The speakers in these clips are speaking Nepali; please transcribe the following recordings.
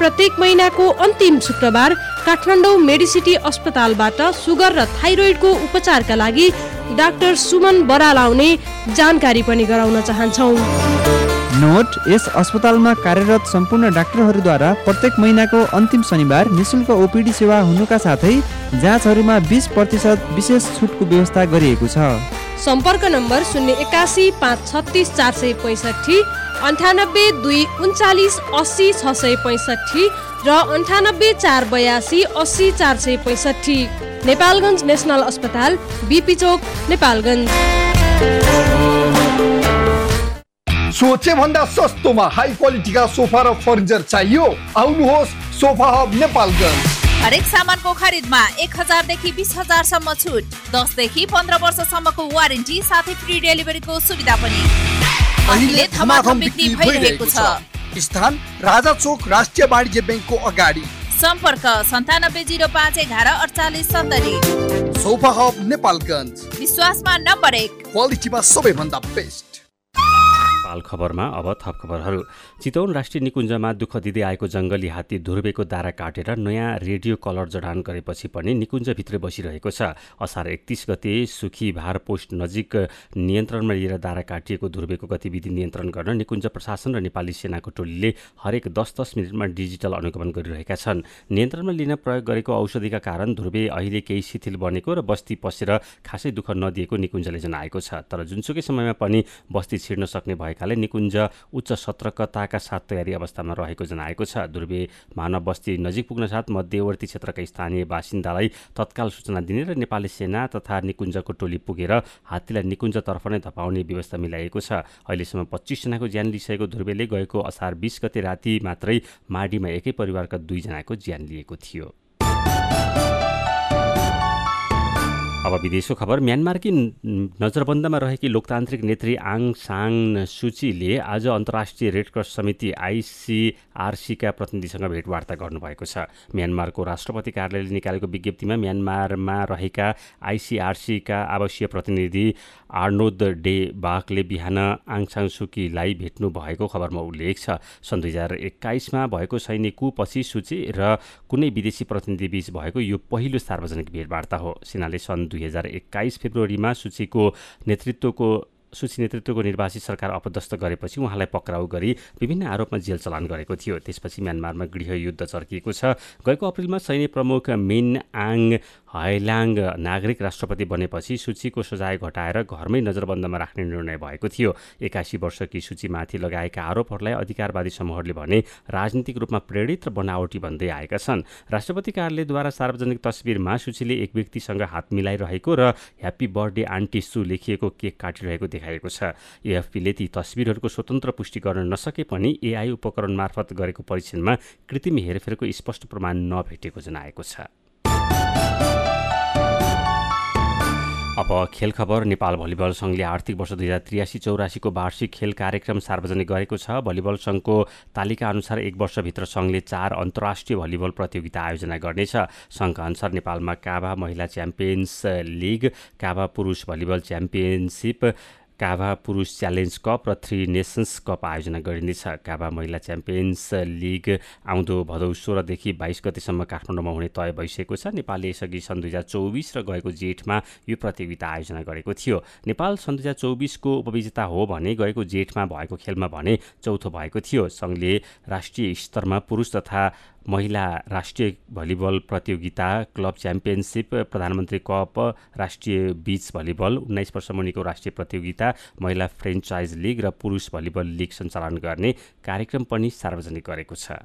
प्रत्येक महिनाको अन्तिम शुक्रबार काठमाडौँ मेडिसिटी अस्पतालबाट सुगर र थाइरोइडको उपचारका लागि डाक्टर सुमन बराल आउने जानकारी पनि गराउन चाहन्छौँ। नोट: यस अस्पतालमा कार्यरत सम्पूर्ण डाक्टरहरूद्वारा प्रत्येक महिनाको अन्तिम शनिबार निशुल्क ओपीडी सेवा हुनुका साथै जाँचहरूमा 20% विशेष छुटको व्यवस्था गरिएको छ। सम्पर्क नम्बर 081 536 465, 98 2 39 80 665 र 98 482 80 465। नेपालगञ्ज नेसनल अस्पताल, बीपी चोक, नेपालगञ्ज। सोचे भन्दा सस्तोमा हाई क्वालिटीका सोफा र फर्निचर चाहियो? आउनुहोस् सोफा हब नेपालगञ्ज। हरेक सामानको खरिदमा 1000 देखि 20000 सम्म छुट, 10 देखि 15 वर्षसम्मको वारेन्टी साथै फ्री डेलिभरीको सुविधा पनि। अहिले धमाधम बिक्री भइरहेको छ। स्थान राजा चोक राष्ट्रिय वाणिज्य ब्याङ्कको अगाडि। सम्पर्क 9705 11 48 70। सोफा हब नेपालगञ्ज, विश्वासमा नम्बर 1, क्वालिटीमा सबैभन्दा बेस्ट। नेपाल खबरमा अब थप खबरहरू। चितवन राष्ट्रिय निकुञ्जमा दुःख दिँदै आएको जङ्गली हात्ती ध्रुवेको दारा काटेर नयाँ रेडियो कलर जडान गरेपछि पनि निकुञ्जभित्रै बसिरहेको छ। असार 31 गते सुखी भार पोस्ट नजिक नियन्त्रणमा लिएर दारा काटिएको ध्रुवेको गतिविधि नियन्त्रण गर्न निकुञ्ज प्रशासन र नेपाली सेनाको टोलीले हरेक 10-10 मिनटमा डिजिटल अनुगमन गरिरहेका छन्। नियन्त्रणमा लिन प्रयोग गरेको औषधिका कारण ध्रुवे अहिले केही शिथिल बनेको र बस्ती पसेर खासै दुःख नदिएको निकुञ्जले जनाएको छ। तर जुनसुकै समयमा पनि बस्ती छिर्न सक्ने भएकाले निकुञ्ज उच्च सतर्कताका साथ तयारी अवस्थामा रहेको जनाएको छ। ध्रुवे मानव बस्ती नजिक पुग्न साथ मध्यवर्ती क्षेत्रका स्थानीय बासिन्दालाई तत्काल सूचना दिने र नेपाली सेना तथा निकुञ्जको टोली पुगेर हात्तीलाई निकुञ्जतर्फ नै धपाउने व्यवस्था मिलाएको छ। अहिलेसम्म 25 जनाको ज्यान लिइसकेको ध्रुवेले गएको असार 20 गते राति मात्रै माडीमा एकै परिवारका 2 जनाको ज्यान लिएको थियो। अब विदेशको खबर। म्यानमारकी नजरबन्दमा रहेकी लोकतान्त्रिक नेत्री आङ सान सुचीले आज अन्तर्राष्ट्रिय रेडक्रस समिति ICRCका प्रतिनिधिसँग भेटवार्ता गर्नुभएको छ। म्यानमारको राष्ट्रपति कार्यालयले निकालेको विज्ञप्तिमा म्यानमारमा रहेका ICRCका आवासीय प्रतिनिधि आर्नोद डे बाकले बिहान आङ सान सुकीलाई भेट्नु भएको खबरमा उल्लेख छ। सन् 2021मा भएको सैनिक कुपछि सुची र कुनै विदेशी प्रतिनिधि बीच भएको यो पहिलो सार्वजनिक भेटवार्ता हो। सेनाले सन् 2021 फेब्रुअरीमा सुची नेतृत्वको निर्वासित सरकार अपदस्थ गरेपछि उहाँलाई पक्राउ गरी विभिन्न आरोपमा जेल चलान गरेको थियो। त्यसपछि म्यानमारमा गृहयुद्ध चर्किएको छ। गएको अप्रिलमा सैन्य प्रमुख मिन आङ हाइलाङ नागरिक राष्ट्रपति बनेपछि सुचीको सजाय घटाएर घरमै नजरबन्दमा राख्ने निर्णय भएको थियो। 81 वर्षकी सुचीमाथि लगाएका आरोपहरूलाई अधिकारवादी समूहहरूले भने राजनीतिक रूपमा प्रेरित र बनावटी भन्दै आएका छन्। राष्ट्रपति कार्यालयद्वारा सार्वजनिक तस्बिरमा सुचीले एक व्यक्तिसँग हात मिलाइरहेको र ह्याप्पी बर्थडे आन्टी सु लेखिएको केक काटिरहेको देखाएको छ। AFPले ती तस्बिरहरूको स्वतन्त्र पुष्टि गर्न नसके पनि AI उपकरण मार्फत गरेको परीक्षणमा कृत्रिम हेरफेरको स्पष्ट प्रमाण नभेटेको जनाएको छ। अब खेल खबर। नेपाल भलिबल सङ्घले आर्थिक वर्ष 2083-84 को वार्षिक खेल कार्यक्रम सार्वजनिक गरेको छ। भलिबल सङ्घको तालिका अनुसार एक वर्षभित्र सङ्घले 4 अन्तर्राष्ट्रिय भलिबल प्रतियोगिता आयोजना गर्नेछ। सङ्घका अनुसार नेपालमा काभा महिला च्याम्पियन्स लिग, काभा पुरुष भलिबल च्याम्पियनसिप, काभा पुरुष च्यालेन्ज कप र 3 नेसन्स कप आयोजना गरिनेछ। काभा महिला च्याम्पियन्स लिग आउँदो भदौ 16 देखि 22 गतेसम्म काठमाडौँमा हुने तय भइसकेको छ। नेपालले यसअघि सन् 2024 र गएको जेठमा यो प्रतियोगिता आयोजना गरेको थियो। नेपाल सन् 2024 को उपविजेता हो भने गएको जेठमा भएको खेलमा भने चौथो भएको थियो। सङ्घले राष्ट्रिय स्तरमा पुरुष तथा महिला राष्ट्रिय भलिबल प्रतियोगिता, क्लब च्याम्पियनसिप, प्रधानमन्त्री कप, राष्ट्रिय बीच भलिबल, 19 वर्ष मुनिको राष्ट्रिय प्रतियोगिता, महिला फ्रेन्चाइज लिग र पुरुष भलिबल लिग सञ्चालन गर्ने कार्यक्रम पनि सार्वजनिक गरेको छ।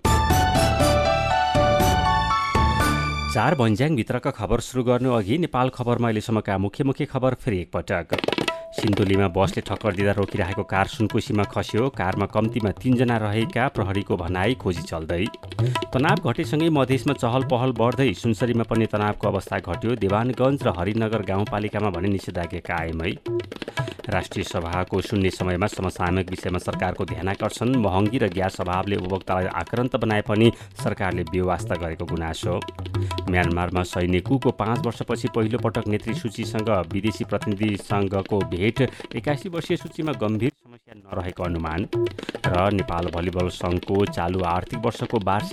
4 भन्ज्याङभित्रका खबर सुरु गर्नु अघि नेपाल खबरमा अहिलेसम्मका मुख्य खबर फेरि एकपटक। सिन्धुलीमा बसले ठक्कर दिँदा रोकिरहेको कार सुनकोसीमा खस्यो। कारमा कम्तीमा 3 जना रहेका प्रहरीको भनाई, खोजी चल्दै। तनाव घटेसँगै मधेसमा चहल पहल बढ्दै। सुनसरीमा पनि तनावको अवस्था घट्यो। देवानगञ्ज र हरिनगर गाउँपालिकामा भने निषेधाज्ञा कायमै। राष्ट्रिय सभाको शून्य समयमा समसामयिक विषयमा सरकारको ध्यानाकर्षण। महँगी र ग्यास अभावले उपभोक्तालाई आक्रान्त बनाए पनि सरकारले बेवास्ता गरेको गुनासो। म्यानमारमा सैन्य कुको 5 वर्षपछि पहिलो पटक नेत्री सूचीसँग विदेशी प्रतिनिधिसँगको भेट। 81 वर्षीय सूचीमा गम्भीर समस्या नरहेको अनुमान। र नेपाल भलिबल सङ्घको चालु आर्थिक वर्षको वार्षिक